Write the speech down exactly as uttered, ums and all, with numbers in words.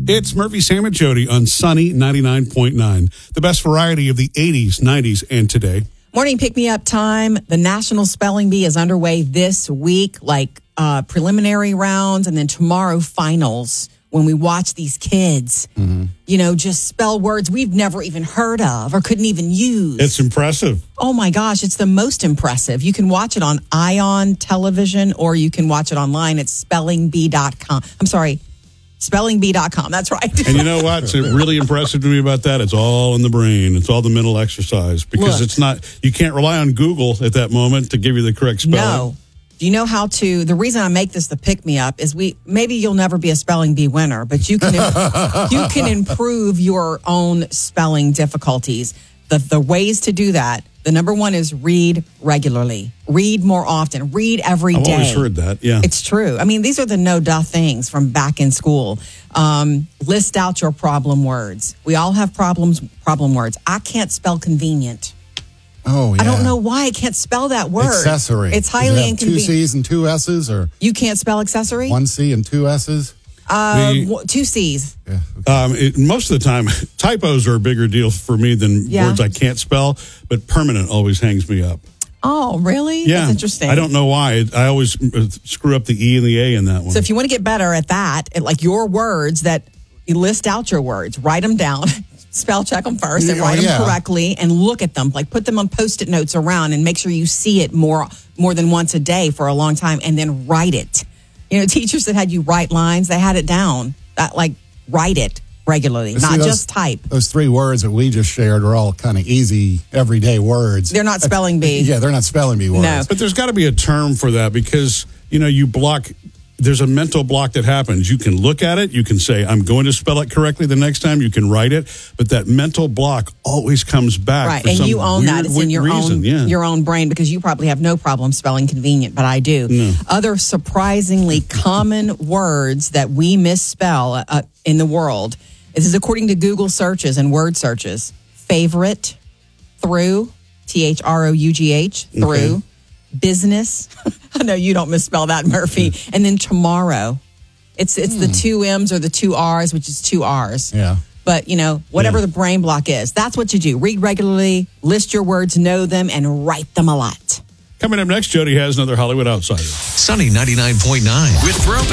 It's Murphy, Sam, and Jody on Sunny ninety-nine point nine. The best variety of the eighties, nineties, and today. Morning pick-me-up time. The National Spelling Bee is underway this week, like uh, preliminary rounds, and then tomorrow finals when we watch these kids, mm-hmm. you know, just spell words we've never even heard of or couldn't even use. It's impressive. Oh, my gosh. It's the most impressive. You can watch it on Ion Television or you can watch it online at spelling bee dot com. I'm sorry. spelling bee dot com. That's right. And you know what's really impressive to me about that? It's all in the brain. It's all the mental exercise because Look, it's not, you can't rely on Google at that moment to give you the correct spelling. No. Do you know how to, the reason I make this the pick me up is we, maybe you'll never be a spelling bee winner, but you can, you can improve your own spelling difficulties. The, the ways to do that, the number one is read regularly. Read more often. Read every I've day. I've always heard that, yeah. It's true. I mean, these are the no-duh things from back in school. Um, list out your problem words. We all have problems, problem words. I can't spell convenient. Oh, yeah. I don't know why I can't spell that word. Accessory. It's highly it inconvenient. Two C's and two S's, or you can't spell accessory? One C and two S's? Uh, the, two C's. Yeah, okay. um, it, most of the time, typos are a bigger deal for me than yeah. words I can't spell, but permanent always hangs me up. Oh, really? Yeah. That's interesting. I don't know why. I always screw up the E and the A in that one. So if you want to get better at that, at like your words that you list out your words, write them down, spell check them first and oh, write them yeah. correctly and look at them. Like put them on Post-it notes around and make sure you see it more more than once a day for a long time and then write it. You know, teachers that had you write lines, they had it down. That like write it regularly, See, not those, just type. Those three words that we just shared are all kind of easy, everyday words. They're not spelling bee. Yeah, they're not spelling bee words. No. But there's got to be a term for that because, you know, you block, there's a mental block that happens. You can look at it. You can say, I'm going to spell it correctly the next time. You can write it. But that mental block always comes back. Right. For and some you own weird, that. It's in your reason. own yeah. your own brain because you probably have no problem spelling convenient, but I do. No. Other surprisingly common words that we misspell uh, in the world. This is according to Google searches and word searches. Favorite, through, T H R O U G H, through. Okay. Business. I know you don't misspell that, Murphy. And then tomorrow. It's it's Hmm. the two M's or the two R's, which is two R's. Yeah. But, you know, whatever Yeah. the brain block is, that's what you do. Read regularly, list your words, know them, and write them a lot. Coming up next, Jody has another Hollywood Outsider. Sunny ninety-nine point nine with Throw